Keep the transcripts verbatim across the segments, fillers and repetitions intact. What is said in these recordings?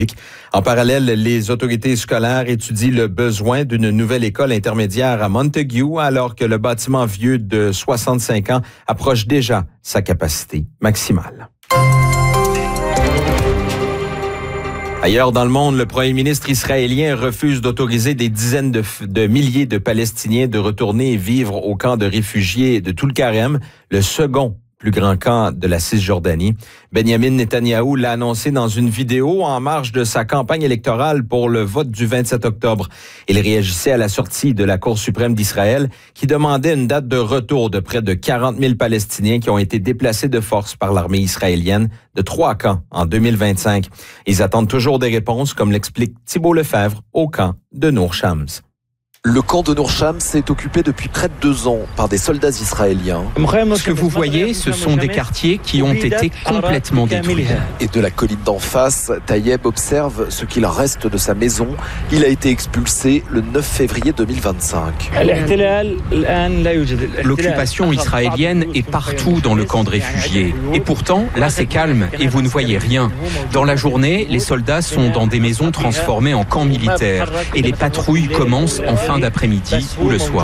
En parallèle, les autorités scolaires étudient le besoin d'une nouvelle école intermédiaire à Montague, alors que le bâtiment vieux de soixante-cinq ans approche déjà sa capacité maximale. Ailleurs dans le monde, le premier ministre israélien refuse d'autoriser des dizaines de, de milliers de Palestiniens de retourner vivre au camp de réfugiés de Tulkarem, le second plus grand camp de la Cisjordanie. Benjamin Netanyahou l'a annoncé dans une vidéo en marge de sa campagne électorale pour le vote du vingt-sept octobre. Il réagissait à la sortie de la Cour suprême d'Israël qui demandait une date de retour de près de quarante mille Palestiniens qui ont été déplacés de force par l'armée israélienne de trois camps en deux mille vingt-cinq. Ils attendent toujours des réponses, comme l'explique Thibault Lefebvre au camp de Nour Shams. Le camp de Nour Shams est occupé depuis près de deux ans par des soldats israéliens. Ce que vous voyez, ce sont des quartiers qui ont été complètement détruits. Et de la colline d'en face, Taïeb observe ce qu'il reste de sa maison. Il a été expulsé le neuf février deux mille vingt-cinq. L'occupation israélienne est partout dans le camp de réfugiés. Et pourtant, là c'est calme et vous ne voyez rien. Dans la journée, les soldats sont dans des maisons transformées en camps militaires. Et les patrouilles commencent en fin d'après-midi ou le soir.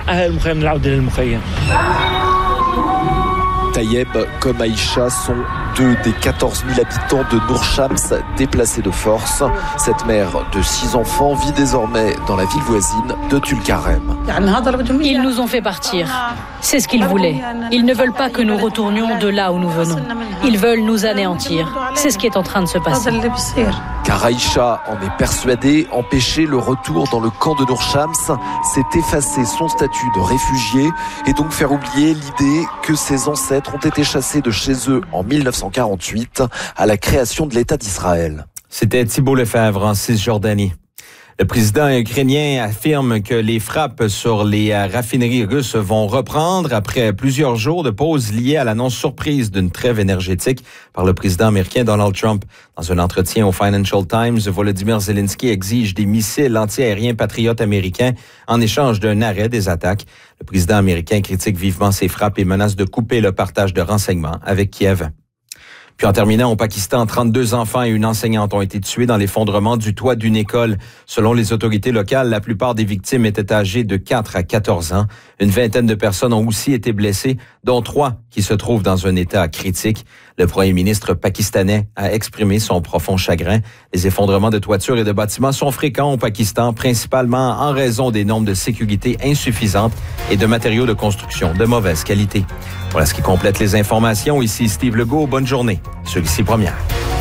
Taïeb comme Aïcha sont deux des quatorze mille habitants de Nour Shams déplacés de force. Cette mère de six enfants vit désormais dans la ville voisine de Tulkarem. Ils nous ont fait partir. C'est ce qu'ils voulaient. Ils ne veulent pas que nous retournions de là où nous venons. Ils veulent nous anéantir. C'est ce qui est en train de se passer. Car Aïcha en est persuadée, empêcher le retour dans le camp de Nour Shams, c'est effacer son statut de réfugié et donc faire oublier l'idée que ses ancêtres ont été chassés de chez eux en mille neuf cent quarante-huit à la création de l'État d'Israël. C'était Thibault Lefebvre en Cisjordanie. Le président ukrainien affirme que les frappes sur les raffineries russes vont reprendre après plusieurs jours de pause liées à l'annonce surprise d'une trêve énergétique par le président américain Donald Trump. Dans un entretien au Financial Times, Volodymyr Zelensky exige des missiles antiaériens patriotes américains en échange d'un arrêt des attaques. Le président américain critique vivement ces frappes et menace de couper le partage de renseignements avec Kiev. Puis en terminant, au Pakistan, trente-deux enfants et une enseignante ont été tués dans l'effondrement du toit d'une école. Selon les autorités locales, la plupart des victimes étaient âgées de quatre à quatorze ans. Une vingtaine de personnes ont aussi été blessées, dont trois qui se trouvent dans un état critique. Le premier ministre pakistanais a exprimé son profond chagrin. Les effondrements de toitures et de bâtiments sont fréquents au Pakistan, principalement en raison des normes de sécurité insuffisantes et de matériaux de construction de mauvaise qualité. Voilà ce qui complète les informations. Ici Steve Legault. Bonne journée sur Ici Première.